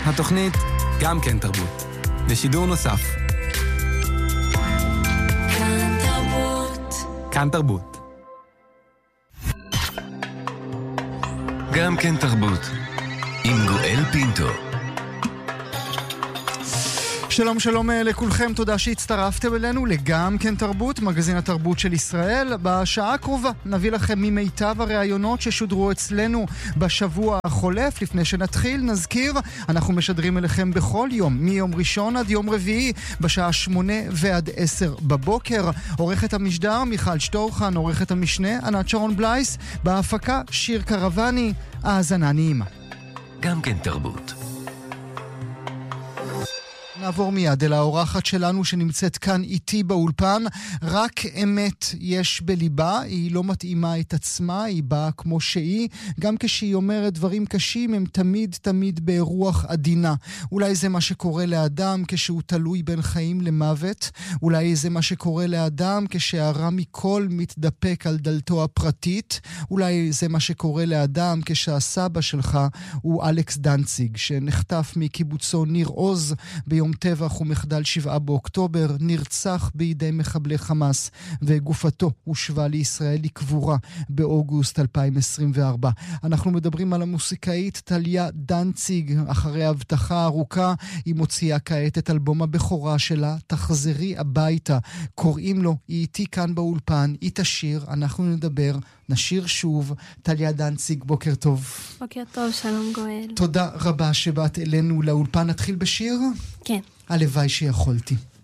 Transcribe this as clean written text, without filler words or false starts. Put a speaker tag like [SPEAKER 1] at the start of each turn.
[SPEAKER 1] התוכנית גם כן תרבות. בשידור נוסף.
[SPEAKER 2] כאן תרבות.
[SPEAKER 1] כאן תרבות.
[SPEAKER 3] גם כן תרבות. עם גואל פינטו.
[SPEAKER 4] שלום שלום לכולכם, תודה שהצטרפתם אלינו לגם כן תרבות, מגזין התרבות של ישראל. בשעה הקרובה נביא לכם ממיטב הראיונות ששודרו אצלנו בשבוע החולף. לפני שנתחיל נזכיר, אנחנו משדרים אליכם בכל יום, מיום ראשון עד יום רביעי, בשעה 8 ועד 10 בבוקר. עורכת המשדר מיכל שטורחן, עורכת המשנה ענת שרון בלייס, בהפקה שיר קרבני. האזנה נעימה.
[SPEAKER 3] גם כן תרבות.
[SPEAKER 4] נעבור מיד אל האורחת שלנו שנמצאת כאן איתי באולפן. רק אמת יש בליבה, היא לא מתאימה את עצמה, היא באה כמו שהיא. גם כשהיא אומרת דברים קשים, הם תמיד ברוח עדינה. אולי זה מה שקורה לאדם כשהוא תלוי בין חיים למוות. אולי זה מה שקורה לאדם כשהרע מכל מתדפק על דלתו הפרטית. אולי זה מה שקורה לאדם כשהסבא שלך הוא אלכס דנציג, שנחטף מקיבוצו ניר עוז ביום טבח ומחדל 7 באוקטובר, נרצח בידי מחבלי חמאס, וגופתו הושבה לישראל לקבורה באוגוסט 2024. אנחנו מדברים על המוסיקאית טליה דנציג. אחרי הבטחה ארוכה, היא מוציאה כעת את אלבום הבכורה שלה, תחזרי הביתה. קוראים לו, היא איתי כאן באולפן, היא תשיר, אנחנו נדבר, נשיר שוב. טליה דנציג, בוקר טוב.
[SPEAKER 5] בוקר טוב, שלום גואל.
[SPEAKER 4] תודה רבה שבאת אלינו לאולפן. נתחיל בשיר?
[SPEAKER 5] כן.
[SPEAKER 4] הלוואי שיכולתי.